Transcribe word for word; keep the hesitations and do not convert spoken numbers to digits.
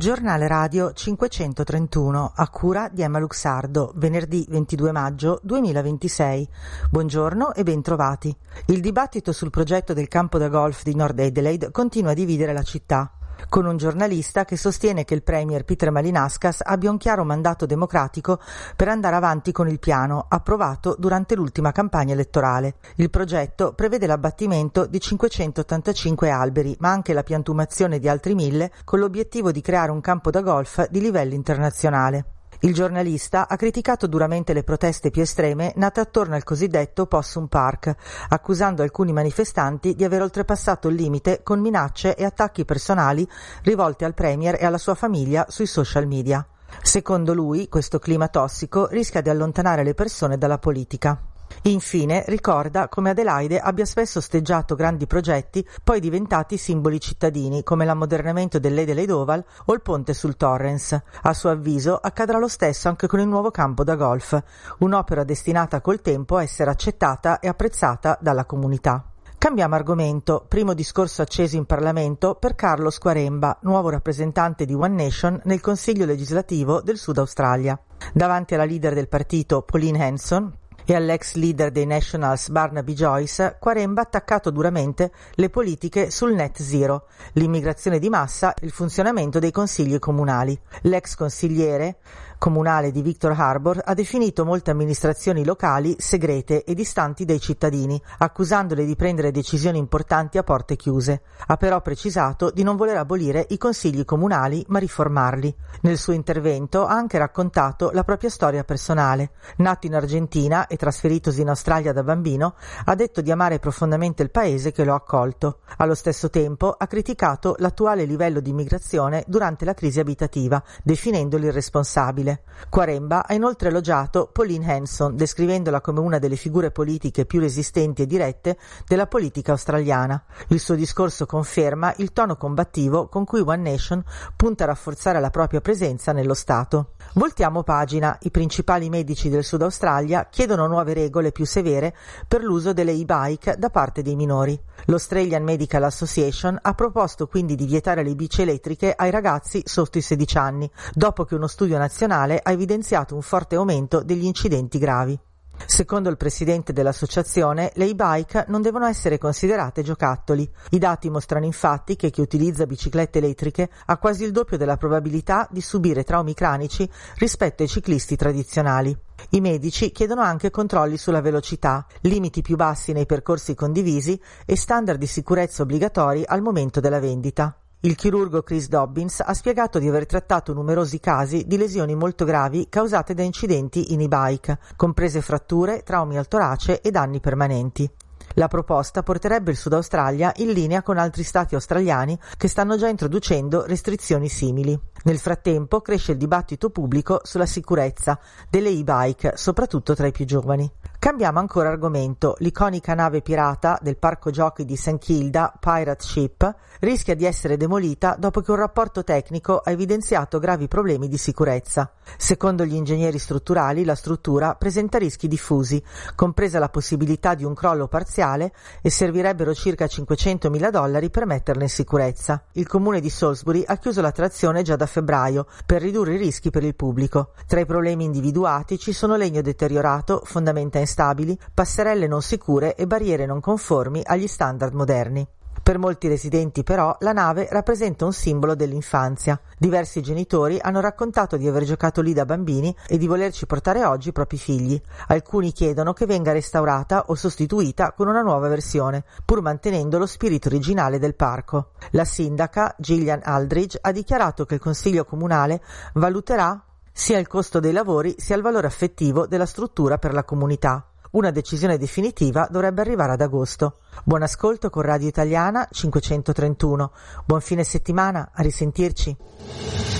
Giornale radio cinquecentotrentuno, a cura di Emma Luxardo, venerdì ventidue maggio duemilaventisei. Buongiorno e ben trovati. Il dibattito sul progetto del campo da golf di Nord Adelaide continua a dividere la città, con un giornalista che sostiene che il premier Peter Malinauskas abbia un chiaro mandato democratico per andare avanti con il piano, approvato durante l'ultima campagna elettorale. Il progetto prevede l'abbattimento di cinquecentottantacinque alberi, ma anche la piantumazione di altri mille, con l'obiettivo di creare un campo da golf di livello internazionale. Il giornalista ha criticato duramente le proteste più estreme nate attorno al cosiddetto Possum Park, accusando alcuni manifestanti di aver oltrepassato il limite con minacce e attacchi personali rivolti al premier e alla sua famiglia sui social media. Secondo lui, questo clima tossico rischia di allontanare le persone dalla politica. Infine ricorda come Adelaide abbia spesso osteggiato grandi progetti poi diventati simboli cittadini, come l'ammodernamento dell'Adelaide Oval o il ponte sul Torrens. A suo avviso accadrà lo stesso anche con il nuovo campo da golf, un'opera destinata col tempo a essere accettata e apprezzata dalla comunità. Cambiamo argomento. Primo discorso acceso in Parlamento per Carlos Quaremba, nuovo rappresentante di One Nation nel Consiglio legislativo del Sud Australia. Davanti alla leader del partito Pauline Hanson e all'ex leader dei Nationals Barnaby Joyce, Quaremba ha attaccato duramente le politiche sul net zero, l'immigrazione di massa e il funzionamento dei consigli comunali. L'ex consigliere comunale di Victor Harbor ha definito molte amministrazioni locali segrete e distanti dai cittadini, accusandole di prendere decisioni importanti a porte chiuse. Ha però precisato di non voler abolire i consigli comunali ma riformarli. Nel suo intervento ha anche raccontato la propria storia personale. Nato in Argentina e trasferitosi in Australia da bambino, ha detto di amare profondamente il paese che lo ha accolto. Allo stesso tempo ha criticato l'attuale livello di immigrazione durante la crisi abitativa, definendolo irresponsabile. Quaremba ha inoltre elogiato Pauline Hanson, descrivendola come una delle figure politiche più resistenti e dirette della politica australiana. Il suo discorso conferma il tono combattivo con cui One Nation punta a rafforzare la propria presenza nello Stato. Voltiamo pagina. I principali medici del Sud Australia chiedono nuove regole più severe per l'uso delle e-bike da parte dei minori. L'Australian Medical Association ha proposto quindi di vietare le bici elettriche ai ragazzi sotto i sedici anni, dopo che uno studio nazionale ha evidenziato un forte aumento degli incidenti gravi. Secondo il presidente dell'associazione, le e-bike non devono essere considerate giocattoli. I dati mostrano infatti che chi utilizza biciclette elettriche ha quasi il doppio della probabilità di subire traumi cranici rispetto ai ciclisti tradizionali. I medici chiedono anche controlli sulla velocità, limiti più bassi nei percorsi condivisi e standard di sicurezza obbligatori al momento della vendita. Il chirurgo Chris Dobbins ha spiegato di aver trattato numerosi casi di lesioni molto gravi causate da incidenti in e-bike, comprese fratture, traumi al torace e danni permanenti. La proposta porterebbe il Sud Australia in linea con altri stati australiani che stanno già introducendo restrizioni simili. Nel frattempo cresce il dibattito pubblico sulla sicurezza delle e-bike, soprattutto tra i più giovani. Cambiamo ancora argomento. L'iconica nave pirata del parco giochi di Saint Kilda, Pirate Ship, rischia di essere demolita dopo che un rapporto tecnico ha evidenziato gravi problemi di sicurezza. Secondo gli ingegneri strutturali, la struttura presenta rischi diffusi, compresa la possibilità di un crollo parziale, e servirebbero circa cinquecentomila dollari per metterla in sicurezza. Il comune di Salisbury ha chiuso la trazione già da febbraio per ridurre i rischi per il pubblico. Tra i problemi individuati ci sono legno deteriorato, fondamenta instabili, passerelle non sicure e barriere non conformi agli standard moderni. Per molti residenti però la nave rappresenta un simbolo dell'infanzia. Diversi genitori hanno raccontato di aver giocato lì da bambini e di volerci portare oggi i propri figli. Alcuni chiedono che venga restaurata o sostituita con una nuova versione, pur mantenendo lo spirito originale del parco. La sindaca Gillian Aldridge ha dichiarato che il consiglio comunale valuterà sia il costo dei lavori sia il valore affettivo della struttura per la comunità. Una decisione definitiva dovrebbe arrivare ad agosto. Buon ascolto con Radio Italiana cinquecentotrentuno. Buon fine settimana, a risentirci.